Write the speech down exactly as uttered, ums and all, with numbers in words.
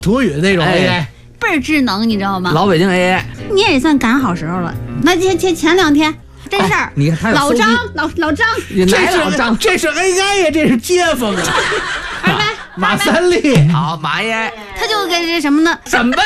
土语那种 A I， 倍儿智能，你知道吗？ 老北京 A I， 你也算赶好时候了。那前前前两天真事儿， 你看老张老老张， 哪老张？ 这是 A I 呀，这是街坊啊。 二白马三立， 好马 A I， 他就跟这什么呢？ 什么